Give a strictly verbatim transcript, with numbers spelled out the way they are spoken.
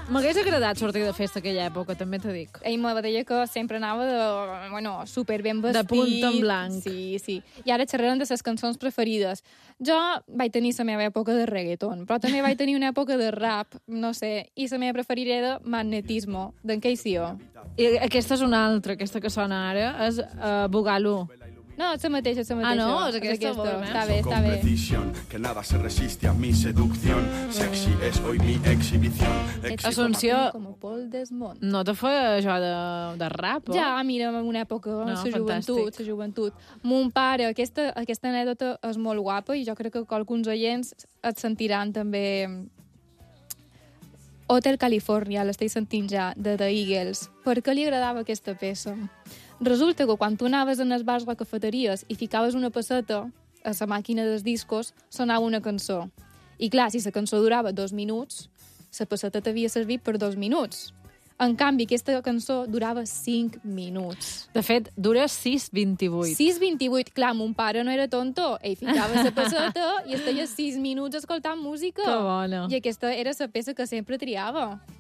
M'hagués agradat sortir de festa aquella època, també t'ho dic. Ell me deia que sempre anava de, bueno, super ben vestit. De punt en blanc. Sí, sí. I ara xerrarem de les cançons preferides. Jo vaig tenir la meva època de reggaeton, però també vaig tenir una època de rap, no sé, i la meva preferida era Magnetismo, d'en K C O. I aquesta és una altra, aquesta que sona ara, és uh, Boogaloo. No, és la mateixa, és la mateixa. Ah, no? És aquesta, és bona, eh? Està bé, està Con bé. precisión, que nada se resiste a mi seducción. Sexy es hoy mi exhibición. Exhi- Assumpció, Com Paul Desmond. no te fa això de, de rap, o? Ja, mira, en una època, No, la joventut, fantàstic. la joventut. Mon pare, aquesta, aquesta anècdota és molt guapa i jo crec que alguns oients et sentiran també. Hotel California, l'estic sentint ja, de The Eagles. Per què li agradava aquesta peça? Resulta que quan tu anaves en els bars o cafeteries i ficaves una passeta a la màquina dels discos, sonava una cançó. I clar, si la cançó durava dos minuts, la passeta t'havia servit per dos minuts. En canvi, aquesta cançó durava cinc minuts. De fet, dura sis vint-i-vuit. sis vint-i-vuit. Clar, mon pare no era tonto. Ell ficava la passeta i estaria sis minuts escoltant música. Que bona. I aquesta era la peça que sempre triava.